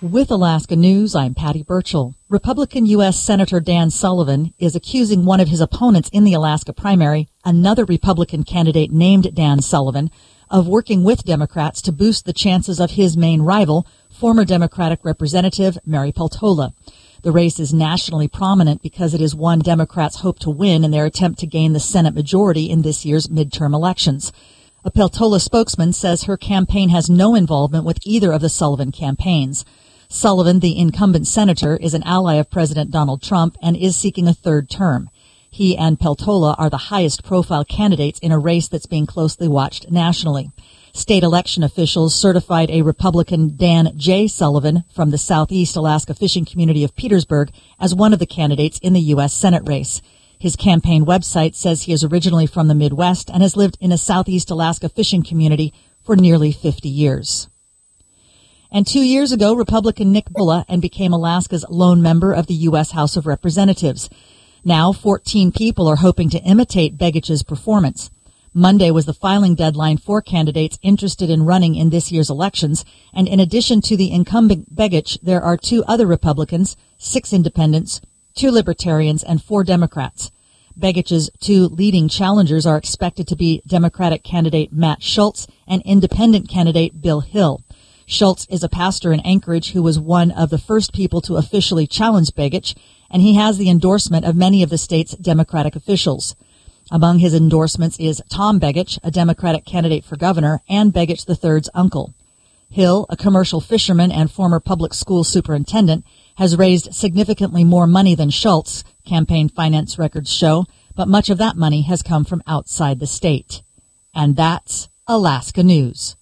With Alaska News, I'm Patty Burchell. Republican U.S. Senator Dan Sullivan is accusing one of his opponents in the Alaska primary, another Republican candidate named Dan Sullivan, of working with Democrats to boost the chances of his main rival, former Democratic Representative Mary Peltola. The race is nationally prominent because it is one Democrats hope to win in their attempt to gain the Senate majority in this year's midterm elections. A Peltola spokesman says her campaign has no involvement with either of the Sullivan campaigns. Sullivan, the incumbent senator, is an ally of President Donald Trump and is seeking a third term. He and Peltola are the highest profile candidates in a race that's being closely watched nationally. State election officials certified a Republican Dan J. Sullivan from the Southeast Alaska fishing community of Petersburg as one of the candidates in the U.S. Senate race. His campaign website says he is originally from the Midwest and has lived in a Southeast Alaska fishing community for nearly 50 years. And 2 years ago, Republican Nick Bulla and became Alaska's lone member of the U.S. House of Representatives. Now, 14 people are hoping to imitate Begich's performance. Monday was the filing deadline for candidates interested in running in this year's elections, and in addition to the incumbent Begich, there are 2 other Republicans, 6 independents, 2 libertarians, and 4 Democrats. Begich's 2 leading challengers are expected to be Democratic candidate Matt Schultz and independent candidate Bill Hill. Schultz is a pastor in Anchorage who was one of the first people to officially challenge Begich, and he has the endorsement of many of the state's Democratic officials. Among his endorsements is Tom Begich, a Democratic candidate for governor, and Begich III's uncle. Hill, a commercial fisherman and former public school superintendent, has raised significantly more money than Schultz, campaign finance records show, but much of that money has come from outside the state. And that's Alaska News.